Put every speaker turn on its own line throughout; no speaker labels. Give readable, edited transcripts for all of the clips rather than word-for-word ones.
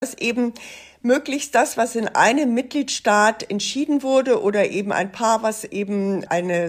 dass eben möglichst das, was in einem Mitgliedstaat entschieden wurde oder eben ein Paar, was eben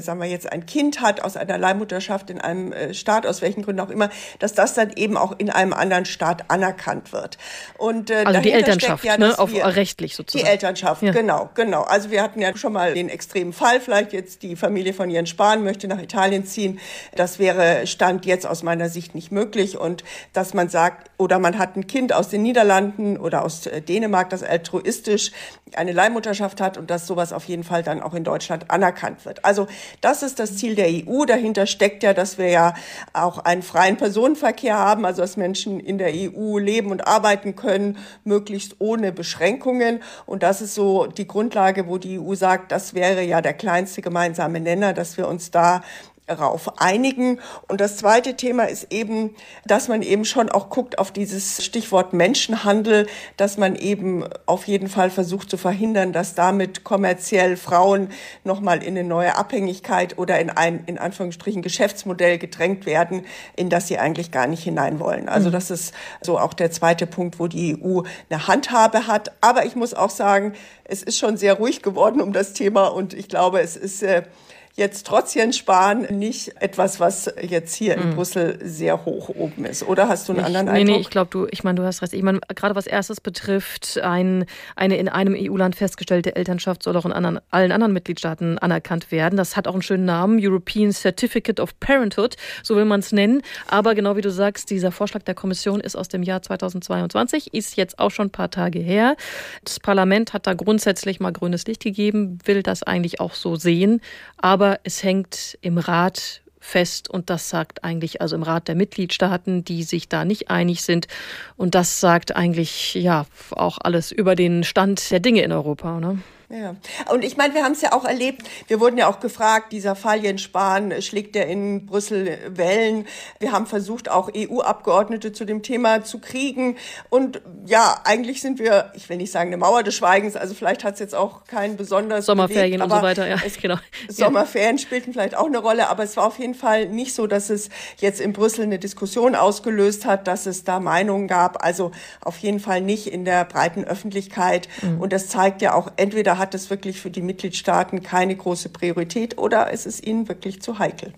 ein Kind hat aus einer Leihmutterschaft in einem Staat, aus welchen Gründen auch immer, dass das dann eben auch in einem anderen Staat anerkannt wird. Und
also die Elternschaft, rechtlich sozusagen.
Die Elternschaft, ja. Genau. Also wir hatten ja schon mal den extremen Fall, vielleicht jetzt die Familie von Jens Spahn möchte nach Italien ziehen. Das wäre Stand jetzt aus meiner Sicht nicht möglich. Und dass man sagt, oder man hat ein Kind aus den Niederlanden oder aus Dänemark, das altruistisch eine Leihmutterschaft hat und dass sowas auf jeden Fall dann auch in Deutschland anerkannt wird. Also das ist das Ziel der EU. Dahinter steckt ja, dass wir ja auch einen freien Personenverkehr haben, also dass Menschen in der EU leben und arbeiten können, möglichst ohne Beschränkungen. Und das ist so die Grundlage, wo die EU sagt, das wäre ja der kleinste gemeinsame Nenner, dass wir uns da darauf einigen. Und das zweite Thema ist eben, dass man eben schon auch guckt auf dieses Stichwort Menschenhandel, dass man eben auf jeden Fall versucht zu verhindern, dass damit kommerziell Frauen nochmal in eine neue Abhängigkeit oder in ein, in Anführungsstrichen, Geschäftsmodell gedrängt werden, in das sie eigentlich gar nicht hinein wollen. Also das ist so auch der zweite Punkt, wo die EU eine Handhabe hat. Aber ich muss auch sagen, es ist schon sehr ruhig geworden um das Thema und ich glaube, es ist jetzt trotz Jens Spahn nicht etwas, was jetzt hier in Brüssel sehr hoch oben ist. Oder hast du einen anderen Eindruck?
Nee, ich glaube, du hast recht. Ich meine, gerade was Erstes betrifft, eine in einem EU-Land festgestellte Elternschaft soll auch in allen anderen Mitgliedstaaten anerkannt werden. Das hat auch einen schönen Namen, European Certificate of Parenthood, so will man es nennen. Aber genau wie du sagst, dieser Vorschlag der Kommission ist aus dem Jahr 2022, ist jetzt auch schon ein paar Tage her. Das Parlament hat da grundsätzlich mal grünes Licht gegeben, will das eigentlich auch so sehen. Aber es hängt im Rat fest und das sagt eigentlich, also im Rat der Mitgliedstaaten, die sich da nicht einig sind. Und das sagt eigentlich ja auch alles über den Stand der Dinge in Europa, ne?
Ja, und ich meine, wir haben es ja auch erlebt, wir wurden ja auch gefragt, dieser Fall Jens Spahn, schlägt der in Brüssel Wellen? Wir haben versucht, auch EU-Abgeordnete zu dem Thema zu kriegen und ja, eigentlich sind wir, ich will nicht sagen eine Mauer des Schweigens, also vielleicht hat es jetzt auch keinen besonders
Sommerferien
bewegt,
und so weiter, ja, genau.
Sommerferien spielten vielleicht auch eine Rolle, aber es war auf jeden Fall nicht so, dass es jetzt in Brüssel eine Diskussion ausgelöst hat, dass es da Meinungen gab, also auf jeden Fall nicht in der breiten Öffentlichkeit und das zeigt ja auch, entweder hat es wirklich für die Mitgliedstaaten keine große Priorität oder es ist ihnen wirklich zu heikel.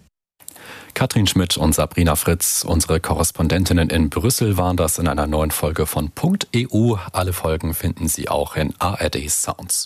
Katrin Schmidt und Sabrina Fritz, unsere Korrespondentinnen in Brüssel, waren das in einer neuen Folge von .eu. Alle Folgen finden Sie auch in ARD Sounds.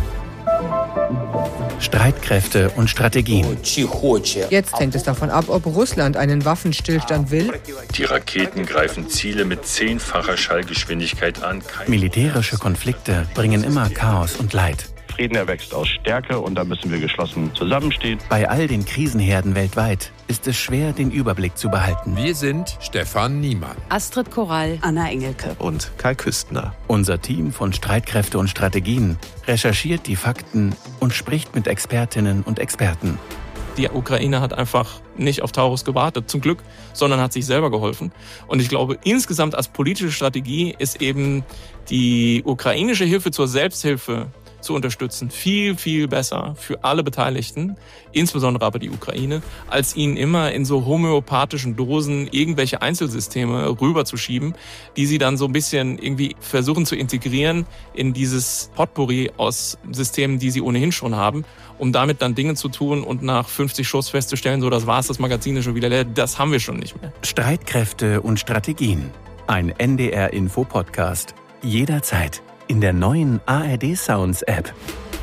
Streitkräfte und Strategien.
Jetzt hängt es davon ab, ob Russland einen Waffenstillstand will.
Die Raketen greifen Ziele mit 10-facher Schallgeschwindigkeit an.
Militärische Konflikte bringen immer Chaos und Leid.
Frieden erwächst aus Stärke und da müssen wir geschlossen zusammenstehen.
Bei all den Krisenherden weltweit ist es schwer, den Überblick zu behalten.
Wir sind Stefan Niemann,
Astrid Korall, Anna Engelke
und Kai Küstner.
Unser Team von Streitkräfte und Strategien recherchiert die Fakten und spricht mit Expertinnen und Experten.
Die Ukraine hat einfach nicht auf Taurus gewartet, zum Glück, sondern hat sich selber geholfen. Und ich glaube, insgesamt als politische Strategie ist eben die ukrainische Hilfe zur Selbsthilfe zu unterstützen viel, viel besser für alle Beteiligten, insbesondere aber die Ukraine, als ihnen immer in so homöopathischen Dosen irgendwelche Einzelsysteme rüberzuschieben, die sie dann so ein bisschen irgendwie versuchen zu integrieren in dieses Potpourri aus Systemen, die sie ohnehin schon haben, um damit dann Dinge zu tun und nach 50 Schuss festzustellen, so das war's, das Magazin ist schon wieder leer, das haben wir schon nicht mehr.
Streitkräfte und Strategien. Ein NDR-Info-Podcast. Jederzeit. In der neuen ARD Sounds App.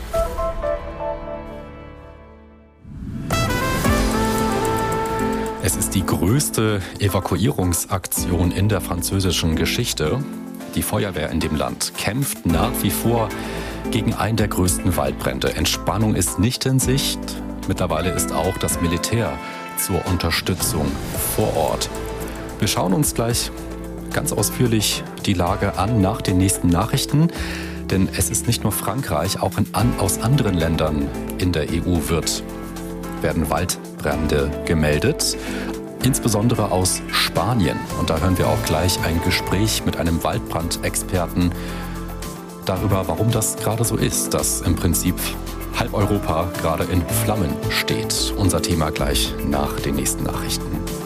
Es ist die größte Evakuierungsaktion in der französischen Geschichte. Die Feuerwehr in dem Land kämpft nach wie vor gegen einen der größten Waldbrände. Entspannung ist nicht in Sicht. Mittlerweile ist auch das Militär zur Unterstützung vor Ort. Wir schauen uns gleich ganz ausführlich die Lage an nach den nächsten Nachrichten. Denn es ist nicht nur Frankreich, auch aus anderen Ländern in der EU werden Waldbrände gemeldet. Insbesondere aus Spanien. Und da hören wir auch gleich ein Gespräch mit einem Waldbrandexperten darüber, warum das gerade so ist, dass im Prinzip halb Europa gerade in Flammen steht. Unser Thema gleich nach den nächsten Nachrichten.